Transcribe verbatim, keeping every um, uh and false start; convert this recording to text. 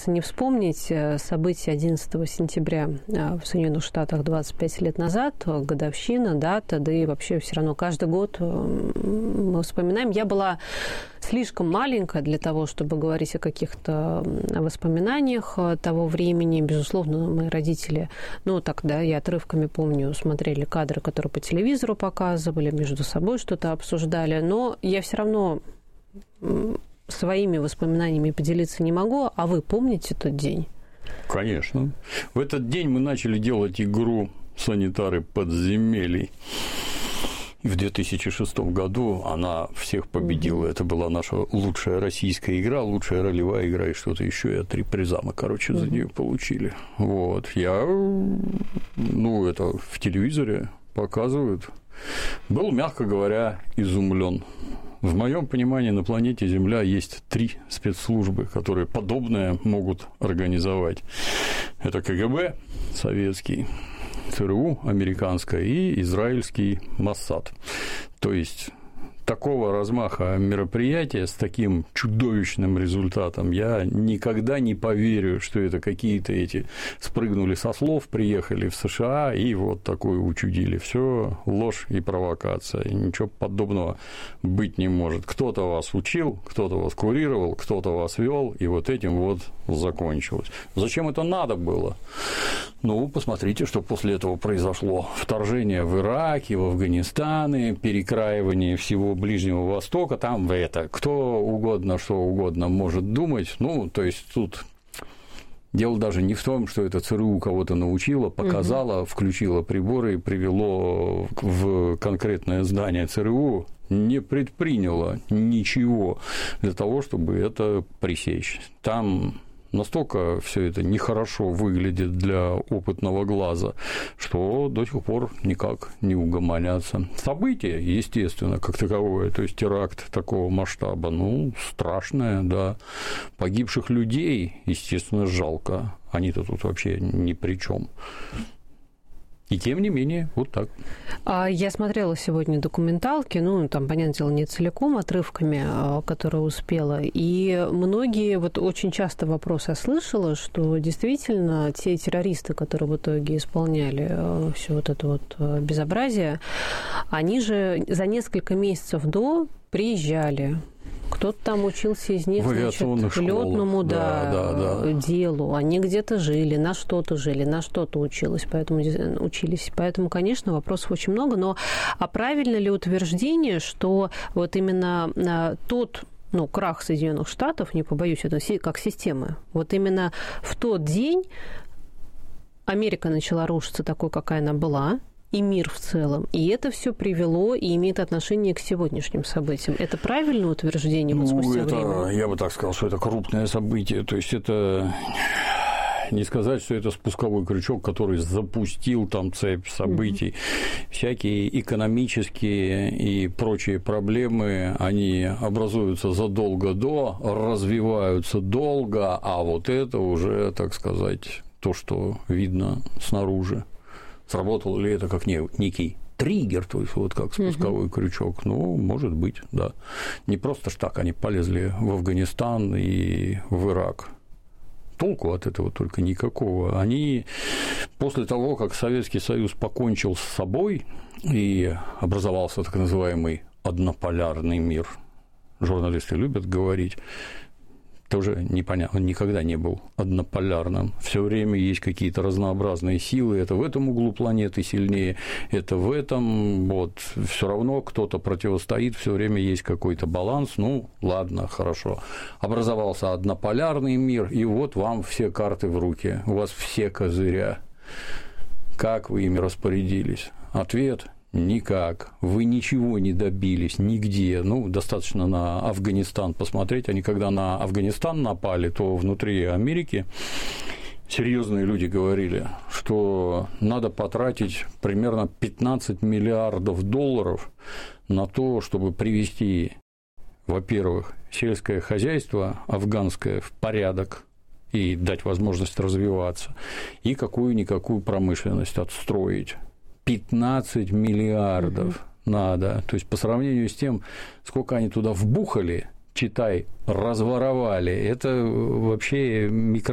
кажется, не вспомнить события одиннадцатого сентября в Соединенных Штатах двадцать пять лет назад, годовщина, дата, да и вообще все равно каждый год мы вспоминаем. Я была слишком маленькая для того, чтобы говорить о каких-то воспоминаниях того времени. Безусловно, мои родители, ну так, да, я отрывками помню, смотрели кадры, которые по телевизору показывали, между собой что-то обсуждали, но я все равно своими воспоминаниями поделиться не могу. А вы помните тот день? Конечно. В этот день мы начали делать игру «Санитары подземелий». И в две тысячи шестом году она всех победила. Mm-hmm. Это была наша лучшая российская игра, лучшая ролевая игра и что-то еще. И три приза мы, короче, mm-hmm. за нее получили. Вот. Я, ну, это в телевизоре показывают. Был, мягко говоря, изумлен. В моем понимании, на планете Земля есть три спецслужбы, которые подобное могут организовать. Это КГБ советский, ЦРУ американское и израильский Моссад. То есть такого размаха мероприятия с таким чудовищным результатом я никогда не поверю, что это какие-то эти спрыгнули со слов, приехали в США и вот такое учудили. Все ложь и провокация. И ничего подобного быть не может. Кто-то вас учил, кто-то вас курировал, кто-то вас вел, и вот этим вот закончилось. Зачем это надо было? Ну, посмотрите, что после этого произошло. Вторжение в Ирак, в Афганистан, перекраивание всего Ближнего Востока, там это, кто угодно, что угодно может думать, ну, то есть тут дело даже не в том, что это ЦРУ кого-то научило, показало, угу. включило приборы и привело в конкретное здание ЦРУ, не предприняло ничего для того, чтобы это пресечь. Там настолько все это нехорошо выглядит для опытного глаза, что до сих пор никак не угомонятся. Событие, естественно, как таковое, то есть теракт такого масштаба, ну, страшное, да. Погибших людей, естественно, жалко. Они-то тут вообще ни при чем. И тем не менее, вот так. Я смотрела сегодня документалки, ну, там, понятное дело, не целиком, отрывками, которые успела, и многие, вот очень часто вопросы я слышала, что действительно те террористы, которые в итоге исполняли все вот это вот безобразие, они же за несколько месяцев до приезжали. Кто-то там учился из них, значит, лётному да, да, да, делу. Они где-то жили, на что-то жили, на что-то учились, поэтому, учились. Поэтому, конечно, вопросов очень много. Но а правильно ли утверждение, что вот именно тот, ну, крах Соединенных Штатов, не побоюсь, это как системы, вот именно в тот день Америка начала рушиться такой, какая она была, и мир в целом. И это все привело и имеет отношение к сегодняшним событиям. Это правильное утверждение? Ну, вот это, время? Я бы так сказал, что это крупное событие. То есть это не сказать, что это спусковой крючок, который запустил там цепь событий. Mm-hmm. Всякие экономические и прочие проблемы, они образуются задолго до, развиваются долго, а вот это уже, так сказать, то, что видно снаружи. Сработал ли это как некий триггер, то есть вот как спусковой uh-huh. крючок? Ну, может быть, да. Не просто ж так они полезли в Афганистан и в Ирак. Толку от этого только никакого. Они после того, как Советский Союз покончил с собой и образовался так называемый однополярный мир, журналисты любят говорить, тоже непонятно, он никогда не был однополярным. Все время есть какие-то разнообразные силы. Это в этом углу планеты сильнее, это в этом. Вот. Все равно кто-то противостоит, все время есть какой-то баланс. Ну, ладно, хорошо. Образовался однополярный мир, и вот вам все карты в руки, у вас все козыря. Как вы ими распорядились? Ответ – никак. Вы ничего не добились нигде. Ну, достаточно на Афганистан посмотреть. Они когда на Афганистан напали, то внутри Америки серьезные люди говорили, что надо потратить примерно пятнадцать миллиардов долларов на то, чтобы привести, во-первых, сельское хозяйство афганское в порядок и дать возможность развиваться, и какую-никакую промышленность отстроить. пятнадцать миллиардов угу. надо. То есть, по сравнению с тем, сколько они туда вбухали, читай, разворовали, это вообще микро